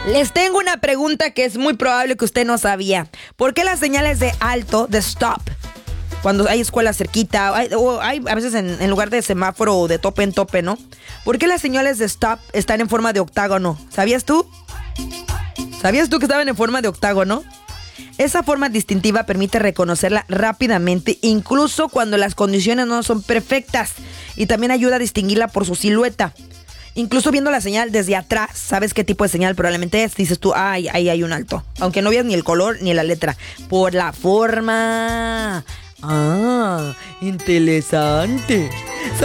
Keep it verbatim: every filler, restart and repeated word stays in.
Les tengo una pregunta que es muy probable que usted no sabía. ¿Por qué las señales de alto, de stop, cuando hay escuela cerquita, hay, o hay a veces en, en lugar de semáforo o de tope en tope, ¿no? ¿Por qué las señales de stop están en forma de octágono? ¿Sabías tú? ¿Sabías tú que estaban en forma de octágono? Esa forma distintiva permite reconocerla rápidamente, incluso cuando las condiciones no son perfectas, y también ayuda a distinguirla por su silueta. Incluso viendo la señal desde atrás, sabes qué tipo de señal probablemente es. Dices tú, ay, ahí hay un alto. Aunque no veas ni el color ni la letra. Por la forma. Ah, interesante.